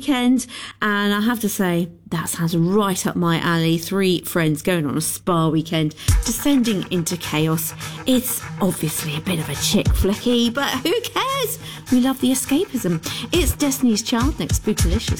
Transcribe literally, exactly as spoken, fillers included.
weekend, and I have to say, that sounds right up my alley. Three friends going on a spa weekend, descending into chaos. It's obviously a bit of a chick flicky, but who cares? We love the escapism. It's Destiny's Child next, Spoopalicious.